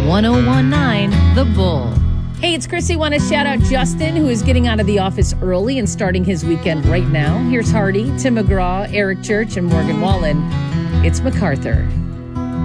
1019 The Bull. Hey, it's Chrissy. Want to shout out Justin, who is getting out of the office early and starting his weekend right now. Here's Hardy, Tim McGraw, Eric Church, and Morgan Wallen. It's MacArthur.